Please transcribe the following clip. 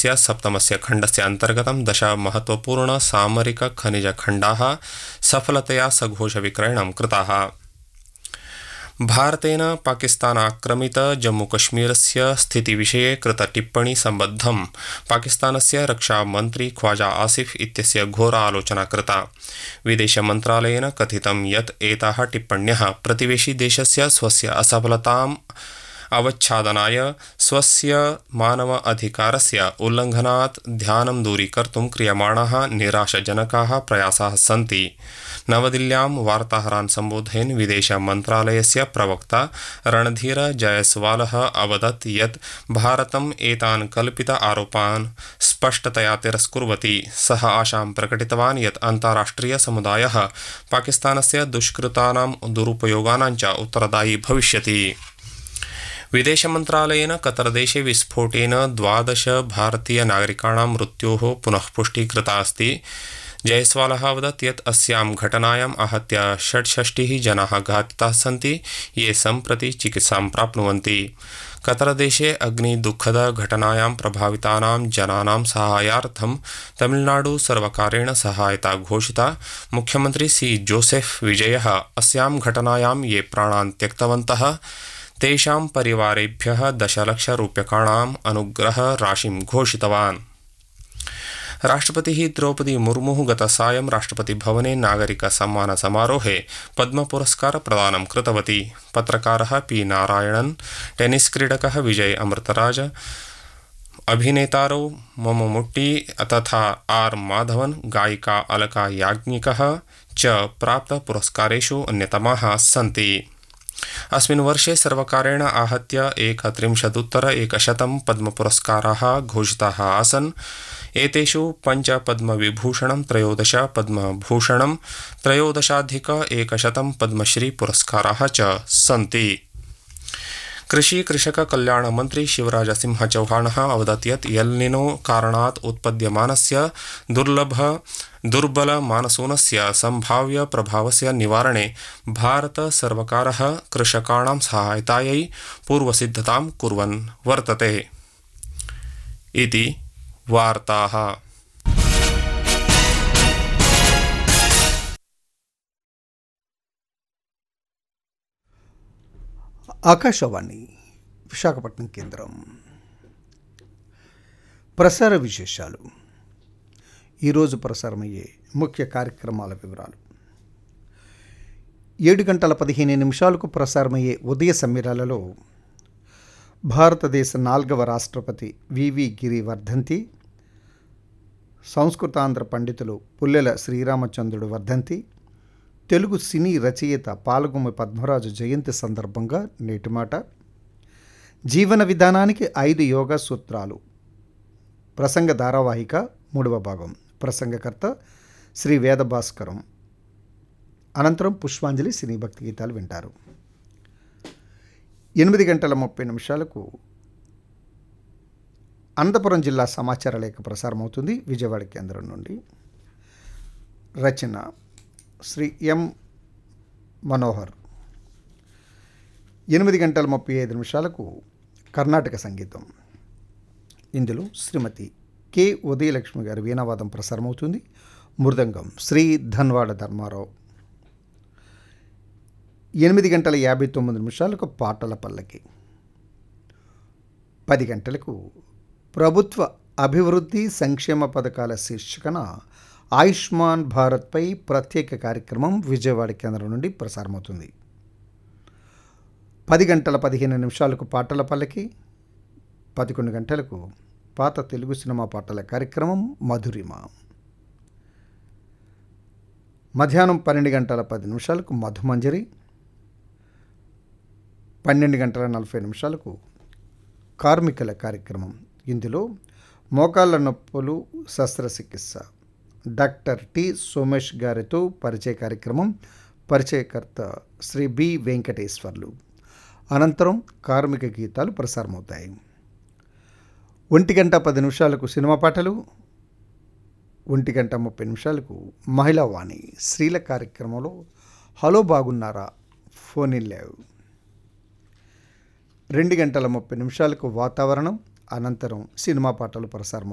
इत्यस्य सप्तमस्य खण्डस्य अन्तर्गतं 10 महत्त्वपूर्णसामरिकखनिजखण्डाः सफलतया सघोषविक्रयणं कृताः। भारतेन पाकिस्तानाक्रमित जम्मूकश्मीरस्य स्थितिविषये कृतटिप्पणी सम्बद्धं पाकिस्तानस्य रक्षामन्त्री ख्वाजा आसिफ इत्यस्य घोरा आलोचना कृता। विदेशमन्त्रालयेन कथितं यत् एताः टिप्पण्यः प्रतिवेशी देशस्य स्वस्य असफलताम् अवच्छादनाय स्वस्य मानव अधिकारस्य उल्लङ्घनात् ध्यानं दूरीकर्तुं क्रियमाणाः निराशाजनकाः प्रयासाः सन्ति। नवदिल्ल्यां वार्ताहरान् सम्बोधयन् विदेशमन्त्रालयस्य प्रवक्ता रणधीर जयस्वालः अवदत् यत् भारतम् एतान् कल्पित आरोपान् स्पष्टतया तिरस्कुर्वति। सः आशां प्रकटितवान् यत् अन्ताराष्ट्रियसमुदायः पाकिस्तानस्य दुष्कृतानां दुरुपयोगानां च उत्तरदायी भविष्यति। विदेशमन्त्रालयेन कतरदेशे विस्फोटेन 12 भारतीयनागरिकाणां मृत्योः पुनः पुष्टिः कृता अस्ति। जयस्वालः अवदत् यत् अस्यां घटनायाम् आहत्य 66 जनाः घातिताः सन्ति, ये सम्प्रति चिकित्सां प्राप्नुवन्ति। कतरदेशे अग्निदुःखदघटनायां प्रभावितानां जनानां साहाय्यार्थं तमिलनाडु सर्वकारेण सहायता घोषिता। मुख्यमन्त्री सी जोसेफ विजयः अस्यां घटनायां ये प्राणान् त्यक्तवन्तः तेषां परिवारेभ्यः 10 लक्षरूप्यकाणाम् अनुग्रहराशिं घोषितवान्। राष्ट्रपतिः द्रौपदी मुर्मुः गतसायं राष्ट्रपतिभवने नागरिकसम्मानसमारोहे पद्मपुरस्कारप्रदानं कृतवती। पत्रकारः पी नारायणन्, टेनिस् क्रीडकः विजय अमृतराज, अभिनेतारौ मम्मूट्टी तथा आर माधवन, गायिका अलका याज्ञिकः च प्राप्तपुरस्कारेषु अन्यतमाः सन्ति। अस्मिन् वर्षे सर्वकारेण आहत्य 31 पद्मपुरस्काराः घोषिताः आसन्। एतेषु 5 पद्मविभूषणं, 13 पद्मभूषणं, 13,100 पद्मश्री पुरस्काराः च सन्ति। कृषि कृषक कल्याण मंत्री शिवराज सिंह चौहानः अवदत् यत् एल्निनो कारणात् उत्पद्यमानस्य दुर्बल मानसूनस्य संभाव्य प्रभावस्य निवारणे भारत सर्वकारः कृषकाणां सहायतायै पूर्वसिद्धतां कुर्वन् वर्तते इति वार्ताः। ఆకాశవాణి విశాఖపట్నం కేంద్రం ప్రసార విశేషాలు. ఈరోజు ప్రసారమయ్యే ముఖ్య కార్యక్రమాల వివరాలు. 7:15 ప్రసారమయ్యే ఉదయ సమీరాలలో భారతదేశ 4వ రాష్ట్రపతి వివి గిరి వర్ధంతి, సంస్కృతాంధ్ర పండితులు పుల్లెల శ్రీరామచంద్రుడు వర్ధంతి, తెలుగు సినీ రచయిత పాలగుమ్మి పద్మరాజు జయంతి సందర్భంగా నేటి మాట, జీవన విధానానికి 5 యోగా సూత్రాలు ప్రసంగ ధారావాహిక 3వ భాగం, ప్రసంగకర్త శ్రీ వేదభాస్కరం. అనంతరం పుష్పాంజలి సినీ భక్తి గీతాలు వింటారు. 8:30 అనంతపురం జిల్లా సమాచార లేఖ ప్రసారమవుతుంది విజయవాడ కేంద్రం నుండి. రచన శ్రీ ఎం మనోహర్. 8:35 కర్ణాటక సంగీతం. ఇందులో శ్రీమతి కె ఉదయలక్ష్మి గారి వీణావాదం ప్రసారమవుతుంది. మృదంగం శ్రీ ధన్వాడ ధర్మారావు. 8:59 పాటల పల్లకి. 10 గంటలకు ప్రభుత్వ అభివృద్ధి సంక్షేమ పథకాల శీర్షికన ఆయుష్మాన్ భారత్పై ప్రత్యేక కార్యక్రమం విజయవాడ కేంద్రం నుండి ప్రసారమవుతుంది. 10:15 పాటల పల్లకి. 11 గంటలకు పాత తెలుగు సినిమా పాటల కార్యక్రమం మధురిమ. మధ్యాహ్నం 12:10 మధుమంజరి. 12:40 కార్మికుల కార్యక్రమం. ఇందులో మోకాళ్ళ నొప్పులు శస్త్రచికిత్స డాక్టర్ టి సోమేష్ గారితో పరిచయ కార్యక్రమం. పరిచయకర్త శ్రీ బి వెంకటేశ్వర్లు. అనంతరం కార్మిక గీతాలు ప్రసారమవుతాయి. 1:10 సినిమా పాటలు. 1:30 మహిళా వాణి స్త్రీల కార్యక్రమంలో హలో బాగున్నారా ఫోన్ ఇన్ లేవ్. 2:30 వాతావరణం. అనంతరం సినిమా పాటలు ప్రసారం.